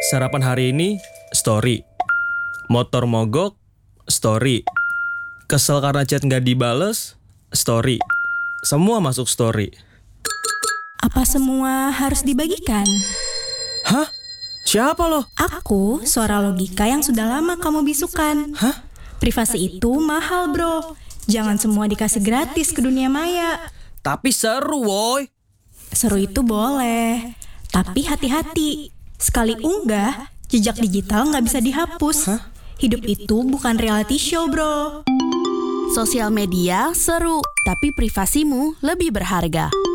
Sarapan hari ini, story. Motor mogok, story. Kesel karena chat nggak dibales, story. Semua masuk story. Apa semua harus dibagikan? Hah? Siapa lo? Aku, suara logika yang sudah lama kamu bisukan. Hah? Privasi itu mahal, bro. Jangan semua dikasih gratis ke dunia maya. Tapi seru, woy. Seru itu boleh, tapi hati-hati. Sekali unggah, jejak digital nggak bisa dihapus. Hidup itu bukan reality show, bro. Sosial media seru, tapi privasimu lebih berharga.